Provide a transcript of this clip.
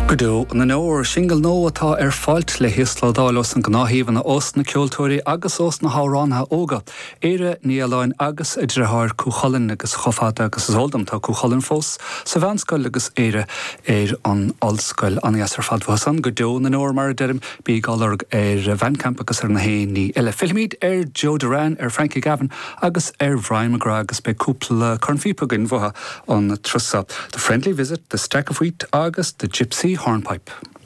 Godú na nóir single nó atá fáilt le hislódálos an gnáhíomh os na ceoltóirí agus os na háránha óga. Éire ní aláin agus idirthir cúcholinn agus chofáda agus óldam tá cúcholinn fós sa bhanscoil agus éire an olscoil an iasar fadhasan godú na nóir mar derim bí galarg Vancamp agus na héí eile filmíd Joe Duran Frankie Gavin agus Brian McGrath agus be cúpla cornfípagin bhatha an trusa. The Friendly Visit, The Stack of Wheat agus The Gypsy Hornpipe.